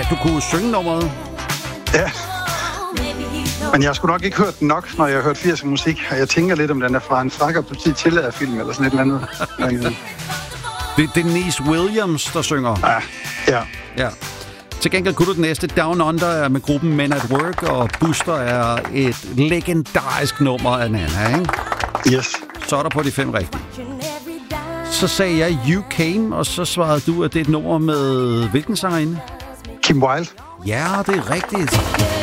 du kunne synge nummeret. Ja. Men jeg skulle nok ikke hørt den nok, når jeg har hørt 80'er musik. Og jeg tænker lidt, om den er fra en frakker politi tillader film eller sådan et eller andet. Men, det er Denise Williams, der synger. Ja. Til gengæld kunne du den næste. Down Under er med gruppen Men at Work, og Buster er et legendarisk nummer af Nana, ikke? Yes. Så er der på de 5 rigtige. Så sagde jeg You Came, og så svarede du, at det er et nummer med hvilken sangerinde? Kim Wilde. Ja, det er rigtigt.